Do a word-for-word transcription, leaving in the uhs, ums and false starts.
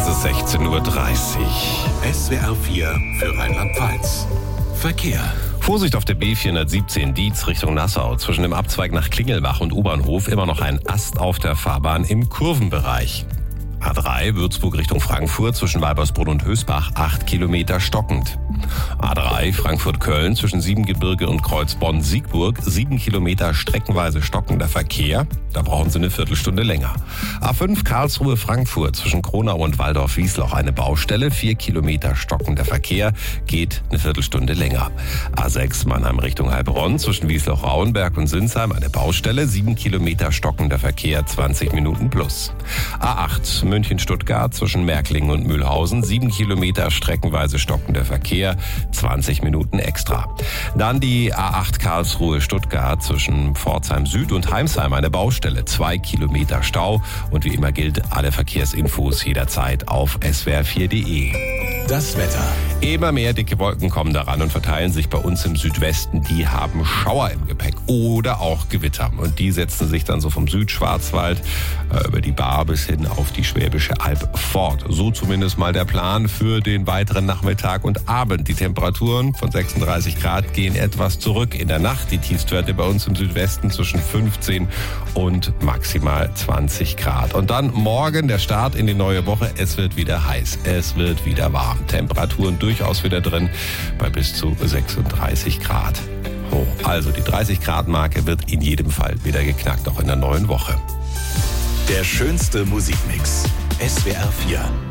Es ist sechzehn Uhr dreißig. S W R vier für Rheinland-Pfalz. Verkehr. Vorsicht auf der B vierhundertsiebzehn Dietz Richtung Nassau. Zwischen dem Abzweig nach Klingelbach und U-Bahnhof immer noch ein Ast auf der Fahrbahn im Kurvenbereich. A drei Würzburg Richtung Frankfurt zwischen Weibersbrunn und Hösbach acht Kilometer stockend. A drei Frankfurt-Köln zwischen Siebengebirge und Kreuz Bonn-Siegburg sieben Kilometer streckenweise stockender Verkehr. Da brauchen Sie eine Viertelstunde länger. A fünf Karlsruhe-Frankfurt zwischen Kronau und Waldorf-Wiesloch eine Baustelle. vier Kilometer stockender Verkehr, geht eine Viertelstunde länger. A sechs Mannheim Richtung Heilbronn zwischen Wiesloch-Rauenberg und Sinsheim eine Baustelle. sieben Kilometer stockender Verkehr, zwanzig Minuten plus. A acht München-Stuttgart zwischen Märklingen und Mühlhausen sieben Kilometer streckenweise stockender Verkehr, zwanzig Minuten extra. Dann die A acht Karlsruhe-Stuttgart zwischen Pforzheim Süd und Heimsheim eine Baustelle, zwei Kilometer Stau. Und wie immer gilt, alle Verkehrsinfos jederzeit auf S W R vier punkt de. Das Wetter. Immer mehr dicke Wolken kommen daran und verteilen sich bei uns im Südwesten. Die haben Schauer im Gepäck oder auch Gewitter. Und die setzen sich dann so vom Südschwarzwald äh, über die Baar bis hin auf die Schwäbische Alb fort. So zumindest mal der Plan für den weiteren Nachmittag und Abend. Die Temperaturen von sechsunddreißig Grad gehen etwas zurück in der Nacht. Die Tiefstwerte bei uns im Südwesten zwischen fünfzehn und maximal zwanzig Grad. Und dann morgen der Start in die neue Woche. Es wird wieder heiß. Es wird wieder warm. Temperaturen durchaus wieder drin bei bis zu sechsunddreißig Grad. Oh, also die dreißig Grad Marke wird in jedem Fall wieder geknackt, auch in der neuen Woche. Der schönste Musikmix. S W R vier.